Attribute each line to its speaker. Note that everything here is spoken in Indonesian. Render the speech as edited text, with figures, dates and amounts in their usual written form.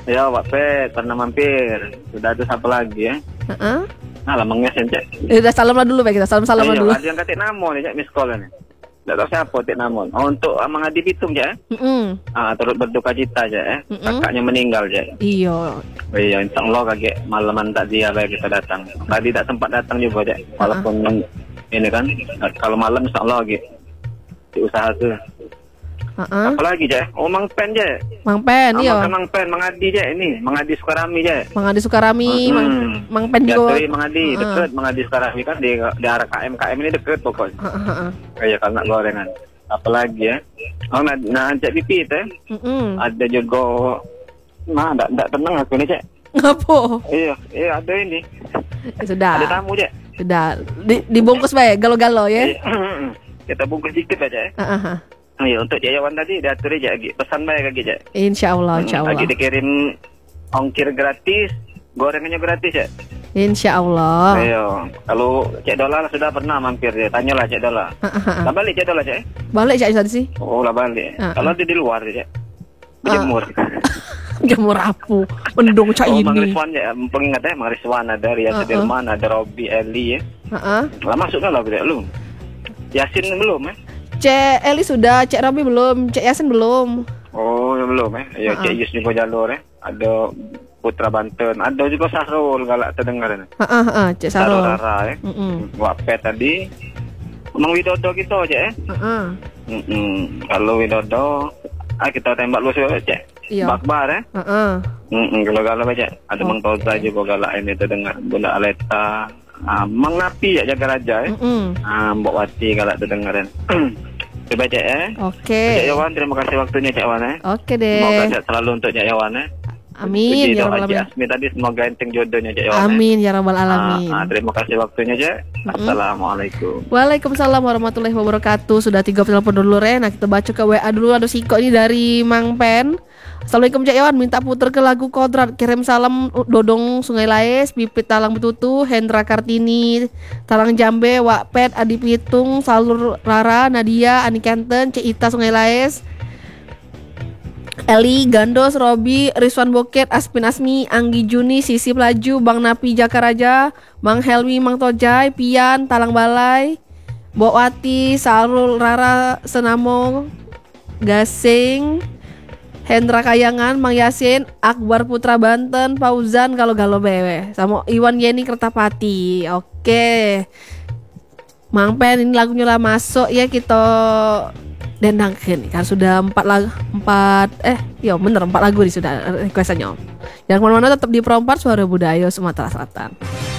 Speaker 1: Ya, Wak Pet, pernah mampir. Sudah ada siapa lagi ya?
Speaker 2: Heeh.
Speaker 1: Nah, lamangnya Cek.
Speaker 2: Udah salam lah dulu, Pak, kita salam-salaman dulu.
Speaker 1: Ada yang katik namon Cek, miss call ni. Tak tahu siapa tik namon. Oh, untuk Amang Adi Pitung Cek. Turut berduka cita Cek. Kakaknya meninggal Cek.
Speaker 2: Iya.
Speaker 1: Iya, insyaAllah kaget malaman tak dia kita datang. Tadi tak sempat datang juga Cek. Walaupun ini kan, kalau malam insyaAllah lagi di usaha tu. Apa lagi Cek? Oh, Mang Pen Cek.
Speaker 2: Mang Pen, iya.
Speaker 1: Mang Pen, Mang Adi Cek ini. Mang Adi Sukarami Cek.
Speaker 2: Mang Adi Sukarami, Mang Pen juga.
Speaker 1: Jatuhi Mang Adi, deket Mang Adi Sukarami kan di arah KM ini deket pokoknya. Kayak kalau nak gorengan. Apa lagi ya? Oh, nah Cek Pipi itu ada juga. Nah, tak tenang aku ni Cek.
Speaker 2: Ngapo?
Speaker 1: Iya ada ini.
Speaker 2: Sudah.
Speaker 1: Ada tamu Cek.
Speaker 2: Sudah. Dibungkus baik, galo-galo ya.
Speaker 1: Kita bungkus dikit aja ya. Iya, untuk Jayawan tadi diatur aja pesan baik lagi Cek.
Speaker 2: Insyaallah.
Speaker 1: Lagi dikirim ongkir gratis, gorengannya gratis ya.
Speaker 2: Insyaallah.
Speaker 1: Iya, kalau Cek Dola sudah pernah mampir ya, tanyalah Cek Dola. Lah balik Cek Dola Cek.
Speaker 2: Balik Cek tadi sih.
Speaker 1: Oh, lah balik. Kalau di luar Cek. Berjemur.
Speaker 2: Jemur apu, mendung Cak ini.
Speaker 1: Mang Rizwan ya, pengingat ya, Mang Rizwan ada Ria Sudirman, ada Robi Eli ya. Lah masuk lah lu. Yasin belum ya?
Speaker 2: Cek Eli sudah, Cek Robi belum, Cek Yasin belum.
Speaker 1: Oh, belum ya. Ya, Cek Yus juga jalur ya. Ada Putra Banten, ada juga Sahrul galak terdengar ni.
Speaker 2: Cek Sahrul.
Speaker 1: Rara ya. Wak Pet tadi. Mang Widodo gitu Cek ya. Kalau Widodo, kita tembak lu Cek.
Speaker 2: Iya.
Speaker 1: Bakbar ya. Kalau Cek. Ada Mang Toza juga galak ini terdengar. Bunda Aleta. Mang Napi ya jaga raja ya. Mbok Wati galak terdengar. Coba Cek ya.
Speaker 2: Oke.
Speaker 1: Cek Yawan, terima kasih waktunya Cek Yawan ya.
Speaker 2: Oke deh.
Speaker 1: Semoga sehat selalu untuk Cek Yawan ya.
Speaker 2: Amin ya rabbal alamin.
Speaker 1: Asmi tadi semoga enteng jodohnya Cek Yawan.
Speaker 2: Amin ya rabbal alamin.
Speaker 1: Terima kasih waktunya Cek. Assalamualaikum.
Speaker 2: Waalaikumsalam warahmatullahi wabarakatuh. Sudah 3 telepon dulu Nah kita baca ke WA dulu. Ada Siko ini dari Mang Pen. Assalamualaikum Cek Yawan, minta puter ke lagu Kodrat. Kirim salam Dodong Sungai Laes, Pipit Talang Betutu, Hendra Kartini Talang Jambe, Wak Pet, Adi Pitung, Salur Rara, Nadia, Ani Kenten, Cek Ita Sungai Laes, Eli, Gandos, Robi, Rizwan Boket, Aspin Asmi, Anggi Juni, Sisi Pelaju, Bang Napi Jakaraja, Bang Helmi, Mang Tojai, Pian, Talang Balai, Mbok Wati, Salur Rara, Senamo, Gasing, Hendra Kayangan, Mang Yasin, Akbar Putra Banten, Fauzan Galo-Galo Bewe, sama Iwan Yeni Kertapati. Oke. Mang Pen ini lagunya lah masuk ya kita dendangkan kan sudah 4 lagu sudah requestannya. Jangan kemana-mana, tetap di Perompat Suara Budaya Sumatera Selatan.